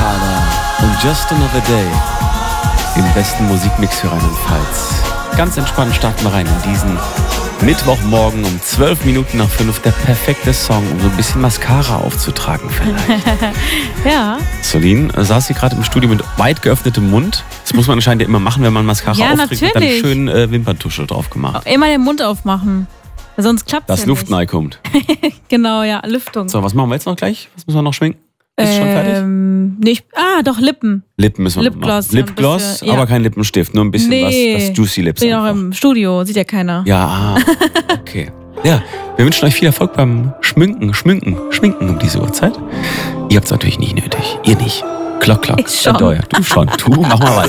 Harder und Just Another Day im besten Musikmix für Rheinland-Pfalz. Ganz entspannt starten wir rein in diesen Mittwochmorgen um 12 Minuten nach 5. Der perfekte Song, um so ein bisschen Mascara aufzutragen vielleicht. Ja. Solin saß hier gerade im Studio mit weit geöffnetem Mund. Das muss man anscheinend ja immer machen, wenn man Mascara aufträgt. Und dann schön Wimperntusche drauf gemacht. Immer den Mund aufmachen. Sonst klappt es Dass Luft nahe kommt. Genau, ja, Lüftung. So, was machen wir jetzt noch gleich? Was müssen wir noch schminken? Ist schon fertig? Doch, Lippen. Lippen müssen wir noch Lipgloss. machen. Lipgloss, bisschen, ja. Aber kein Lippenstift. Nur ein bisschen was Juicy Lips. Bin auch im Studio, sieht ja keiner. Ja, okay. Ja, wir wünschen euch viel Erfolg beim Schminken um diese Uhrzeit. Ihr habt es natürlich nicht nötig. Ihr nicht. Klock. Ich schon. Du schon. Du, mach mal weiter.